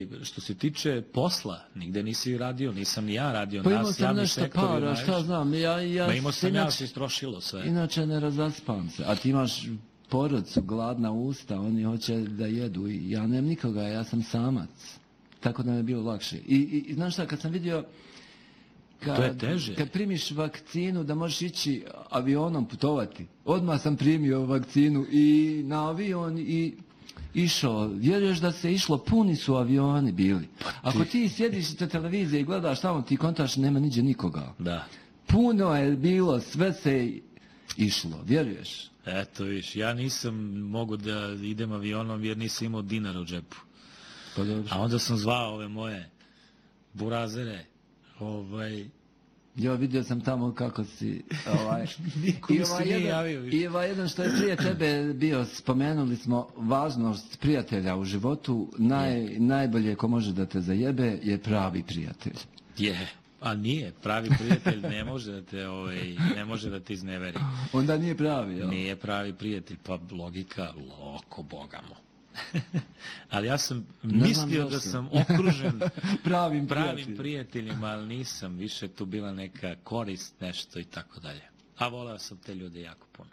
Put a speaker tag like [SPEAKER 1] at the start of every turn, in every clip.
[SPEAKER 1] Što se tiče posla, nigde nisi radio, nisam ni ja radio.
[SPEAKER 2] Pa imao sam nešto para, šta znam,
[SPEAKER 1] Ma imao sam ja, se istrošilo sve.
[SPEAKER 2] Inače ne razaspam se, a ti imaš porodcu, gladna usta, oni hoće da jedu i ja nemam nikoga, ja sam samac. Tako da mi je bilo lakše. I znaš šta, kad sam vidio
[SPEAKER 1] to je teže.
[SPEAKER 2] Kad primiš vakcinu da možeš ići avionom putovati, odmah sam primio vakcinu i na avion i išao. Vjeruješ da se išlo, puni su avioni bili. Ako ti sjediš na televiziji i gledaš tamo, ti kontaš, nema niđe nikoga.
[SPEAKER 1] Da.
[SPEAKER 2] Puno je bilo, sve se išlo, vjeruješ?
[SPEAKER 1] Eto viš, ja nisam mogu da idem avionom jer nisam imao dinara u džepu.
[SPEAKER 2] Pa dobro.
[SPEAKER 1] A onda sam zvao ove moje burazere,
[SPEAKER 2] Ja vidio sam tamo kako si
[SPEAKER 1] niko mi se nije javio.
[SPEAKER 2] I jedan što je prije tebe bio, spomenuli smo važnost prijatelja u životu, najbolje ko može da te zajebe je pravi prijatelj.
[SPEAKER 1] A nije, pravi prijatelj ne može da te izneveri.
[SPEAKER 2] Onda nije pravi, jel?
[SPEAKER 1] Nije pravi prijatelj, pa logika, loko bogamo. Ali ja sam mislio da sam okružen pravim prijateljima, ali nisam, više tu bila neka korist, nešto i tako dalje. A voleo sam te ljude jako puno.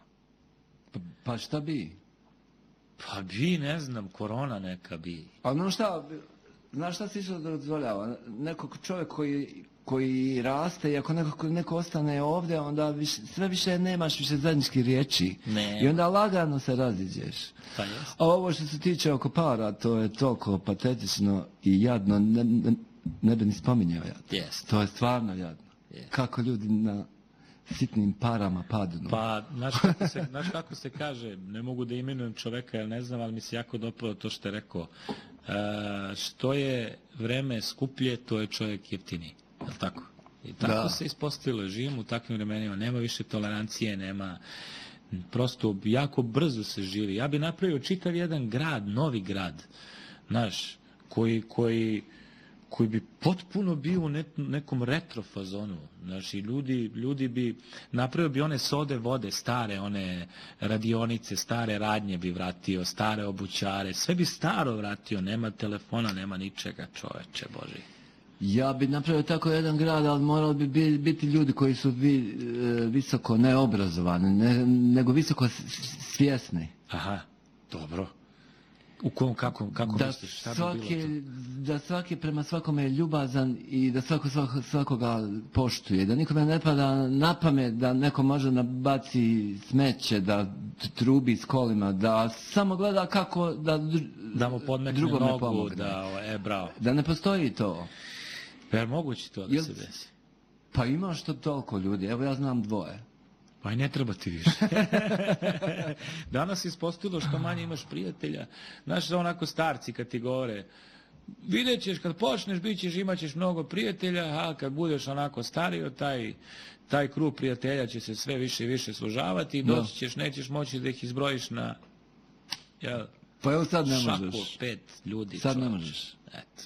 [SPEAKER 2] Pa šta bi?
[SPEAKER 1] Pa bi, ne znam, korona neka bi.
[SPEAKER 2] A znaš šta se išlo da dozvoljava? Nekog čovjek koji raste i ako neko ostane ovdje, onda sve više nemaš više zajedničkih riječi. I onda lagano se raziđeš.
[SPEAKER 1] Pa jest.
[SPEAKER 2] A ovo što se tiče oko para, to je toliko patetično i jadno, ne bi ni spominjao jadno. To je stvarno jadno. Kako ljudi na sitnim parama padnu.
[SPEAKER 1] Pa, znaš kako se kaže, ne mogu da imenujem čoveka jer ne znam, ali mi se jako dopalo to što je rekao. Što je vreme skuplje, to je čovjek jeftiniji. Je li tako? I tako se ispostavilo, živimo u takvim vremenima, nema više tolerancije, nema, prosto jako brzo se živi. Ja bi napravio čitav jedan grad, novi grad, znaš, koji bi potpuno bio u nekom retro fazonu. Znaš, i ljudi bi, napravio bi one sode vode, stare, one radionice, stare radnje bi vratio, stare obućare, sve bi staro vratio, nema telefona, nema ničega, čoveče Boži.
[SPEAKER 2] Ja bi napravio tako jedan grad, ali morali bi biti ljudi koji su visoko neobrazovani, nego visoko svjesni.
[SPEAKER 1] Aha, dobro. Kako misliš, šta bi bilo to?
[SPEAKER 2] Da svaki prema svakome je ljubazan i da svakoga poštuje. Da nikome ne pada na pamet da neko može nabaci smeće, da trubi s kolima, da samo gleda kako
[SPEAKER 1] da mu podmekne nogu, pomogne. Bravo.
[SPEAKER 2] Da ne postoji to.
[SPEAKER 1] Pa je moguće to da se desi?
[SPEAKER 2] Pa imaš to toliko ljudi, evo ja znam dvoje.
[SPEAKER 1] Pa i ne treba ti više. Danas ispostavilo što manje imaš prijatelja. Znaš, onako starci kad ti govore, vidjet ćeš kad počneš, imat ćeš mnogo prijatelja, a kad budeš onako stario, taj krug prijatelja će se sve više i više služavati i doći ćeš, nećeš moći da ih izbrojiš na
[SPEAKER 2] pa evo sad ne možeš.
[SPEAKER 1] Šaku 5 ljudi.
[SPEAKER 2] Sad ne možeš.
[SPEAKER 1] Eto.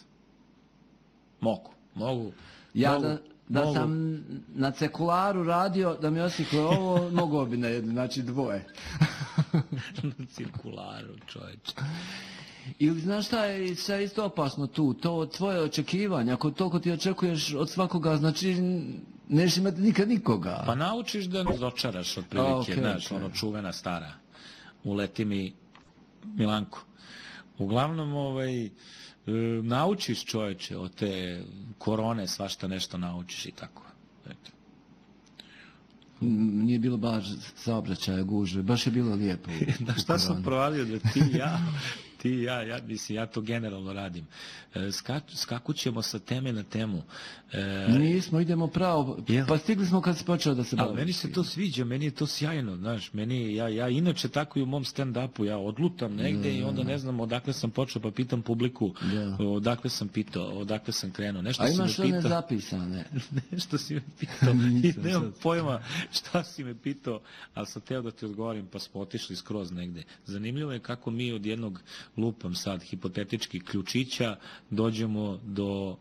[SPEAKER 1] Mogu.
[SPEAKER 2] Da sam na Cirkularu radio, da mi osiklo ovo, mogao bi na jednu, znači dvoje.
[SPEAKER 1] Na Cirkularu, čovječe.
[SPEAKER 2] Ili znaš šta je isto opasno tu, to tvoje očekivanje, ako toliko ti očekuješ od svakoga, znači neš imati nikad nikoga.
[SPEAKER 1] Pa naučiš da razočaraš otprilike, znaš, ono čuvena stara. Uleti mi Milanko. Uglavnom, naučiš čovječe od te korone, svašta nešto naučiš i tako. Eto.
[SPEAKER 2] Nije bilo baš saobraćaja, gužve, baš je bilo lijepo.
[SPEAKER 1] Da šta sam provalio da ja to generalno radim. Skakućemo sa teme na temu.
[SPEAKER 2] Nismo, idemo pravo. Pa stigli smo kad se počeo da se bavimo.
[SPEAKER 1] Ali meni se to sviđa, meni je to sjajno, znaš, ja inače tako i u mom stand-upu, ja odlutam negde i onda ne znam odakle sam počeo, pa pitam publiku odakle sam pitao, odakle sam krenuo.
[SPEAKER 2] A imaš one zapisane?
[SPEAKER 1] Nešto si me pitao i nemam pojma šta si me pitao, ali sam teo da ti odgovorim, pa smo otišli skroz negde. Zanimljivo je kako mi od jednog, lupam sad, hipotetički ključića dođemo do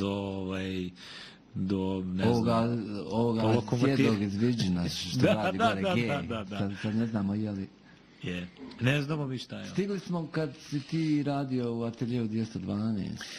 [SPEAKER 1] ne znam,
[SPEAKER 2] ovoga sjedog iz Viđina što radi gore gej. Sad ne znamo je li...
[SPEAKER 1] Ne znamo mi šta je.
[SPEAKER 2] Stigli smo kad si ti radio u ateljevu 212.